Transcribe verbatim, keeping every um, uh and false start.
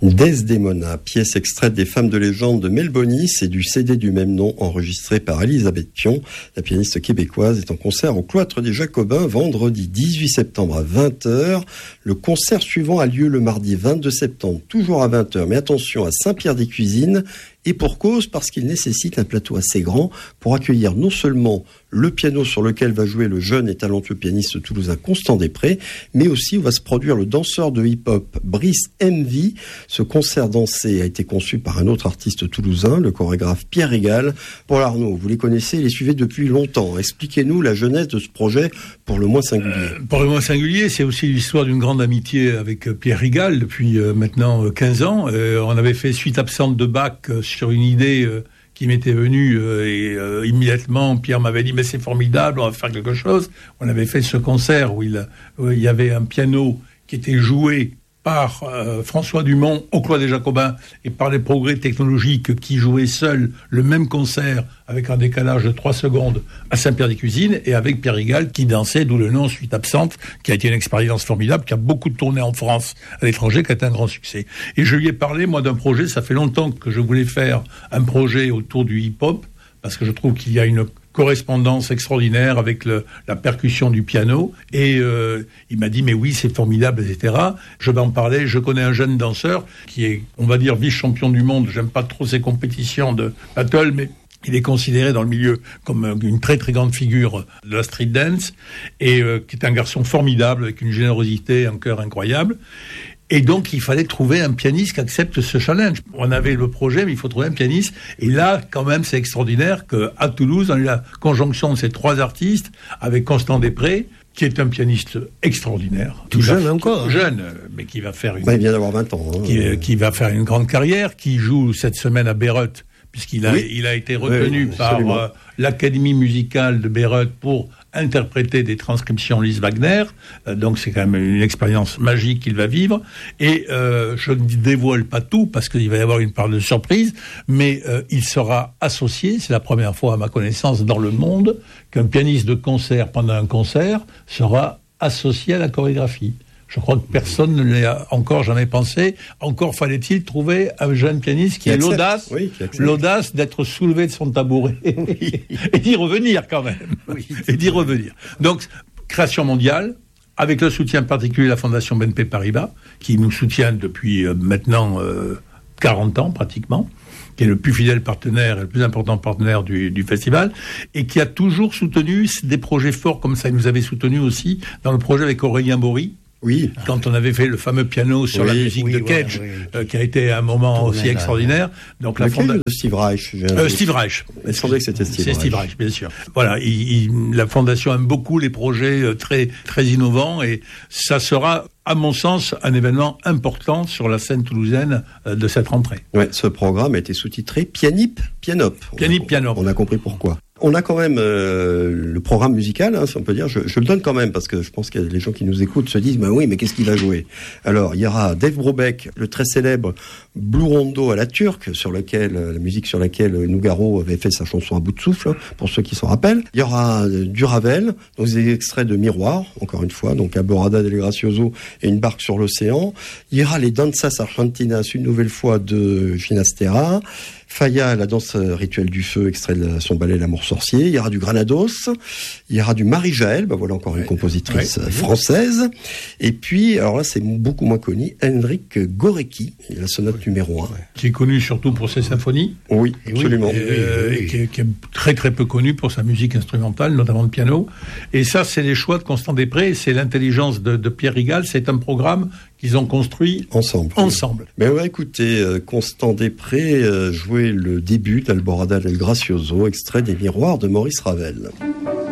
Desdemona, pièce extraite des Femmes de légende de Melbonis et du C D du même nom enregistré par Elisabeth Pion. La pianiste québécoise est en concert au Cloître des Jacobins vendredi dix-huit septembre à vingt heures. Le concert suivant a lieu le mardi vingt-deux septembre, toujours à vingt heures, mais attention, à Saint-Pierre-des-Cuisines. Et pour cause, parce qu'il nécessite un plateau assez grand pour accueillir non seulement le piano sur lequel va jouer le jeune et talentueux pianiste toulousain Constant Després, mais aussi où va se produire le danseur de hip-hop Brice M V. Ce concert dansé a été conçu par un autre artiste toulousain, le chorégraphe Pierre Régal. Paul Arnaud, vous les connaissez et les suivez depuis longtemps. Expliquez-nous la genèse de ce projet pour le moins singulier. Euh, pour le moins singulier, c'est aussi l'histoire d'une grande amitié avec Pierre Régal depuis euh, maintenant quinze ans. Euh, on avait fait suite absente de Bach euh, sur une idée euh, qui m'était venue euh, et euh, immédiatement Pierre m'avait dit mais c'est formidable, on va faire quelque chose. On avait fait ce concert où il, où il y avait un piano qui était joué par euh, François Dumont au Cloître des Jacobins et par les progrès technologiques qui jouaient seuls le même concert avec un décalage de trois secondes à Saint-Pierre-des-Cuisines et avec Pierre Régal qui dansait, d'où le nom Suite Absente, qui a été une expérience formidable, qui a beaucoup tourné en France, à l'étranger, qui a été un grand succès. Et je lui ai parlé, moi, d'un projet, ça fait longtemps que je voulais faire un projet autour du hip-hop, parce que je trouve qu'il y a une correspondance extraordinaire avec le, la percussion du piano, et euh, il m'a dit mais oui c'est formidable, et cetera. Je vais en parler. Je connais un jeune danseur qui est, on va dire, vice-champion du monde. J'aime pas trop ces compétitions de battle, mais il est considéré dans le milieu comme une très très grande figure de la street dance, et euh, qui est un garçon formidable avec une générosité, un cœur incroyable. Et donc, il fallait trouver un pianiste qui accepte ce challenge. On avait le projet, mais il faut trouver un pianiste. Et là, quand même, c'est extraordinaire qu'à Toulouse, on a eu la conjonction de ces trois artistes avec Constant Després, qui est un pianiste extraordinaire. Tout jeune va, encore. Jeune, mais qui va faire une... Bah, il vient d'avoir vingt ans. Hein. Qui, qui va faire une grande carrière, qui joue cette semaine à Bayreuth, puisqu'il a, oui. il a été retenu oui, par euh, l'Académie musicale de Bayreuth pour interpréter des transcriptions Lise Wagner, euh, donc c'est quand même une expérience magique qu'il va vivre, et euh, je ne dévoile pas tout parce qu'il va y avoir une part de surprise, mais euh, il sera associé, c'est la première fois à ma connaissance dans le monde qu'un pianiste de concert pendant un concert sera associé à la chorégraphie. Je crois que personne ne l'a encore jamais pensé. Encore fallait-il trouver un jeune pianiste qui, qui ait l'audace, oui, qui l'audace d'être soulevé de son tabouret oui. et d'y revenir quand même. Oui, et d'y revenir. Donc, création mondiale, avec le soutien particulier de la Fondation B N P Paribas, qui nous soutient depuis euh, maintenant euh, quarante ans pratiquement, qui est le plus fidèle partenaire et le plus important partenaire du, du festival, et qui a toujours soutenu des projets forts comme ça. Il nous avait soutenu aussi dans le projet avec Aurélien Bory. Oui. Quand on avait fait le fameux piano sur oui, la musique oui, de Cage, voilà, oui, euh, qui a été un moment aussi extraordinaire. Donc la fondation de Steve Reich. Euh, Steve Reich. Il semblait que c'était Steve C'est Reich. Steve Reich, bien sûr. Voilà, il, il, la fondation aime beaucoup les projets euh, très très innovants, et ça sera, à mon sens, un événement important sur la scène toulousaine euh, de cette rentrée. Ouais, ce programme a été sous-titré Pianip Pianop. Pianip Pianop. On a compris pourquoi. On a quand même euh, le programme musical, hein, si on peut dire. Je, je le donne quand même parce que je pense que les gens qui nous écoutent se disent, bah oui, mais qu'est-ce qu'il va jouer ? Alors, il y aura Dave Brubeck, le très célèbre Blue Rondo à la turque, sur lequel la musique sur laquelle Nougaro avait fait sa chanson à bout de souffle, hein, pour ceux qui s'en rappellent. Il y aura euh, du Ravel, donc des extraits de Miroir, encore une fois, donc Aborada del Gracioso et Une barque sur l'océan. Il y aura les Danzas Argentinas, une nouvelle fois de Ginastera. Faya, la danse rituelle du feu, extrait de son ballet L'amour sorcier. Il y aura du Granados, il y aura du Marie-Jaël, ben voilà encore une compositrice ouais, française. Et puis, alors là, c'est beaucoup moins connu, Henryk Górecki, la sonate numéro un. Qui est connu surtout pour ses symphonies. Oui, absolument. Et, euh, oui, oui. Et qui, est, qui est très très peu connu pour sa musique instrumentale, notamment de piano. Et ça, c'est les choix de Constant Després, c'est l'intelligence de, de Pierre Régal. C'est un programme qu'ils ont construit ensemble. Ensemble. Mais on va écouter euh, Constant Després euh, jouer le début d'Alborada del Gracioso, extrait des Miroirs de Maurice Ravel.